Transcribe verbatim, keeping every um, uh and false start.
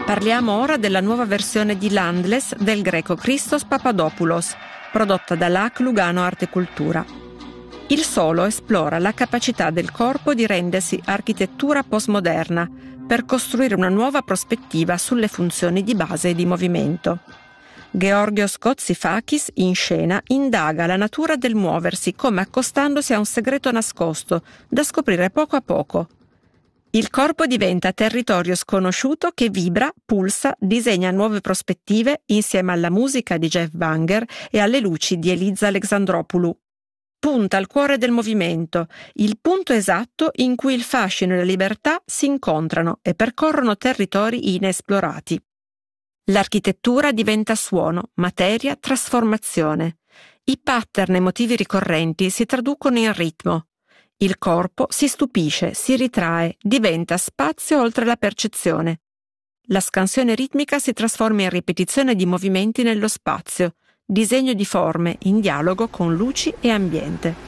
Parliamo ora della nuova versione di Landless del greco Christos Papadopoulos, prodotta dall'A C Lugano Arte e Cultura. Il solo esplora la capacità del corpo di rendersi architettura postmoderna per costruire una nuova prospettiva sulle funzioni di base e di movimento. Georgios Kotsifakis, in scena, indaga la natura del muoversi come accostandosi a un segreto nascosto, da scoprire poco a poco. Il corpo diventa territorio sconosciuto che vibra, pulsa, disegna nuove prospettive insieme alla musica di Jeff Banger e alle luci di Eliza Alexandropoulou. Punta al cuore del movimento, il punto esatto in cui il fascino e la libertà si incontrano e percorrono territori inesplorati. L'architettura diventa suono, materia, trasformazione. I pattern e motivi ricorrenti si traducono in ritmo. Il corpo si stupisce, si ritrae, diventa spazio oltre la percezione. La scansione ritmica si trasforma in ripetizione di movimenti nello spazio, disegno di forme in dialogo con luci e ambiente.